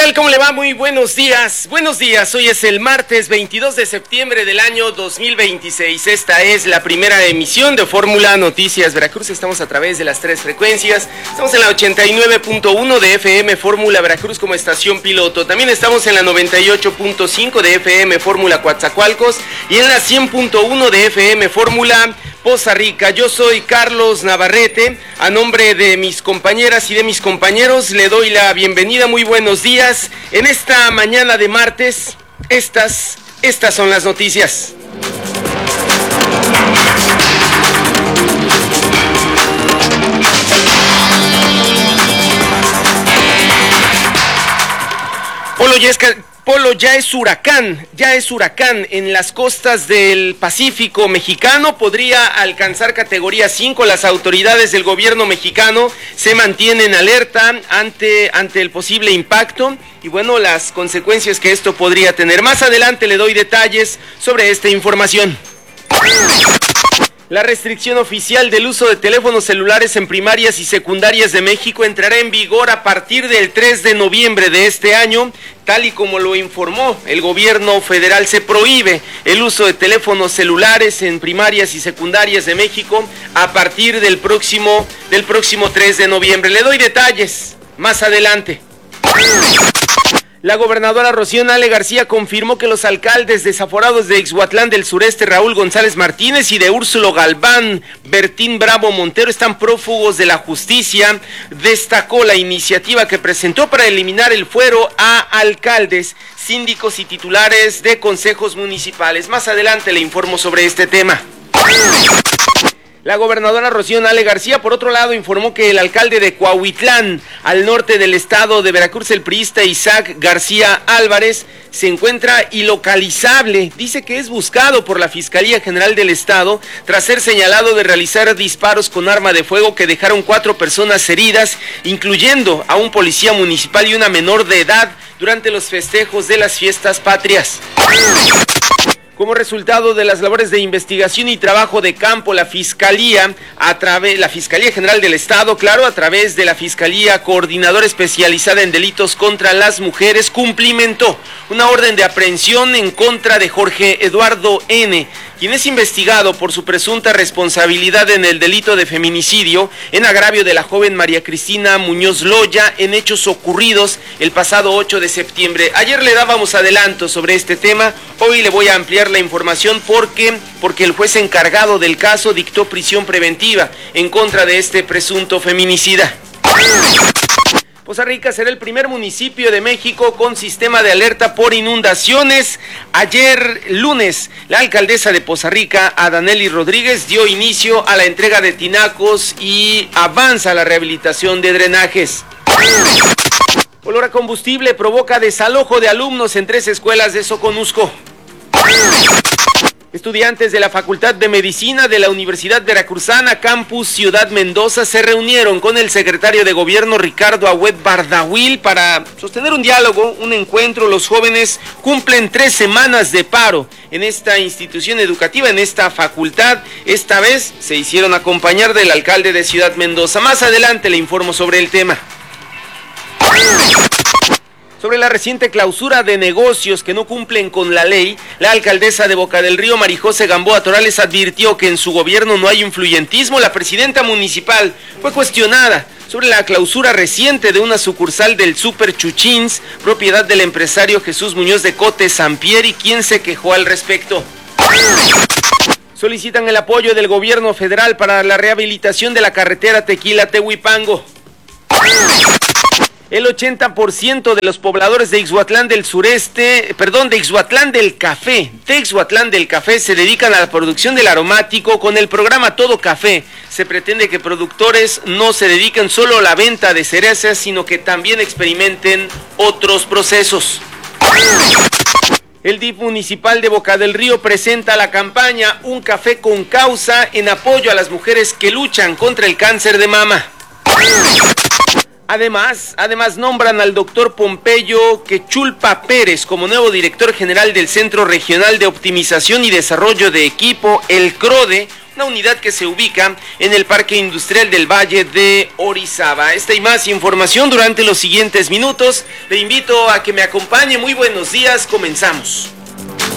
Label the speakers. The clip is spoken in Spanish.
Speaker 1: tal? ¿Cómo le va? Muy buenos días. Buenos días. Hoy es el martes 22 de septiembre del año 2026. Esta es la primera emisión de Fórmula Noticias Veracruz. Estamos a través de las tres frecuencias. Estamos en la 89.1 de FM Fórmula Veracruz como estación piloto. También estamos en la 98.5 de FM Fórmula Coatzacoalcos y en la 100.1 de FM Fórmula Poza Rica. Yo soy Carlos Navarrete. A nombre de mis compañeras y de mis compañeros le doy la bienvenida. Muy buenos días. En esta mañana de martes, estas son las noticias. Polo ya es huracán en las costas del Pacífico mexicano, podría alcanzar categoría 5, las autoridades del gobierno mexicano se mantienen alerta ante el posible impacto y bueno, las consecuencias que esto podría tener. Más adelante le doy detalles sobre esta información. La restricción oficial del uso de teléfonos celulares en primarias y secundarias de México entrará en vigor a partir del 3 de noviembre de este año, tal y como lo informó el gobierno federal. Se prohíbe el uso de teléfonos celulares en primarias y secundarias de México a partir del próximo 3 de noviembre. Le doy detalles más adelante. La gobernadora Rocío Nale García confirmó que los alcaldes desaforados de Ixhuatlán del Sureste, Raúl González Martínez, y de Úrsulo Galván, Bertín Bravo Montero, están prófugos de la justicia. Destacó la iniciativa que presentó para eliminar el fuero a alcaldes, síndicos y titulares de consejos municipales. Más adelante le informo sobre este tema. La gobernadora Rocío Nale García, por otro lado, informó que el alcalde de Cuahuitlán, al norte del estado de Veracruz, el priista Isaac García Álvarez, se encuentra ilocalizable. Dice que es buscado por la Fiscalía General del Estado tras ser señalado de realizar disparos con arma de fuego que dejaron 4 personas heridas, incluyendo a un policía municipal y una menor de edad durante los festejos de las fiestas patrias. Como resultado de las labores de investigación y trabajo de campo, la Fiscalía General del Estado, a través de la Fiscalía Coordinadora Especializada en Delitos contra las Mujeres, cumplimentó una orden de aprehensión en contra de Jorge Eduardo N., quien es investigado por su presunta responsabilidad en el delito de feminicidio en agravio de la joven María Cristina Muñoz Loya en hechos ocurridos el pasado 8 de septiembre. Ayer le dábamos adelanto sobre este tema, hoy le voy a ampliar la información porque el juez encargado del caso dictó prisión preventiva en contra de este presunto feminicida. Poza Rica será el primer municipio de México con sistema de alerta por inundaciones. Ayer lunes, la alcaldesa de Poza Rica, Adanely Rodríguez, dio inicio a la entrega de tinacos y avanza la rehabilitación de drenajes. Olor a combustible provoca desalojo de alumnos en 3 escuelas de Soconusco. Estudiantes de la Facultad de Medicina de la Universidad Veracruzana, Campus Ciudad Mendoza, se reunieron con el secretario de Gobierno Ricardo Agüed Bardahuil para sostener un diálogo, un encuentro. Los jóvenes cumplen 3 semanas de paro en esta institución educativa, en esta facultad. Esta vez se hicieron acompañar del alcalde de Ciudad Mendoza. Más adelante le informo sobre el tema. Sobre la reciente clausura de negocios que no cumplen con la ley, la alcaldesa de Boca del Río, Marijose Gamboa Torales, advirtió que en su gobierno no hay influyentismo. La presidenta municipal fue cuestionada sobre la clausura reciente de una sucursal del Super Chuchins, propiedad del empresario Jesús Muñoz de Cote Sampieri, quien se quejó al respecto. Solicitan el apoyo del gobierno federal para la rehabilitación de la carretera Tequila-Tehuipango. El 80% de los pobladores de Ixhuatlán del Café se dedican a la producción del aromático. Con el programa Todo Café se pretende que productores no se dediquen solo a la venta de cerezas, sino que también experimenten otros procesos. El DIF municipal de Boca del Río presenta la campaña Un Café con Causa en apoyo a las mujeres que luchan contra el cáncer de mama. Además nombran al doctor Pompeyo Quechulpa Pérez como nuevo director general del Centro Regional de Optimización y Desarrollo de Equipo, el CRODE, una unidad que se ubica en el Parque Industrial del Valle de Orizaba. Esta y más información durante los siguientes minutos. Le invito a que me acompañe. Muy buenos días, comenzamos.